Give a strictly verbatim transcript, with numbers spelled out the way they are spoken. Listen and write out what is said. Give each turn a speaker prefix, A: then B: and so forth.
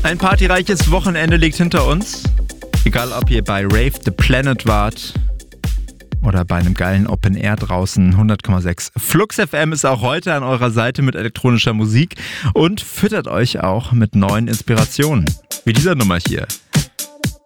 A: Ein partyreiches Wochenende liegt hinter uns. Egal ob ihr bei Rave the Planet wart oder bei einem geilen Open Air draußen, hundert Komma sechs. Flux F M ist auch heute an eurer Seite mit elektronischer Musik und füttert euch auch mit neuen Inspirationen. Wie dieser Nummer hier.